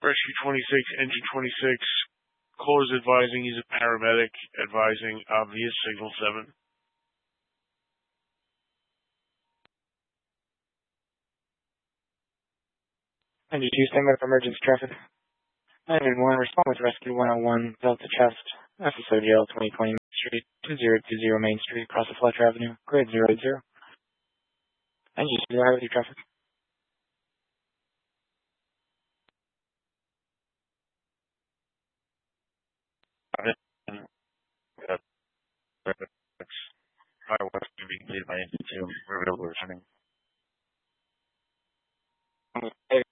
Rescue 26, Engine 26. Callers advising he's a paramedic, advising obvious signal 7. Engine 2, stand by for emergency traffic. 911, respond with Rescue 101, Delta Chest, SSODL 2020 Main Street, 2020 Main Street, cross of Fletcher Avenue, grade 080. Engine 2, go ahead with your traffic. West to be completed by Engine 2. We're available returning.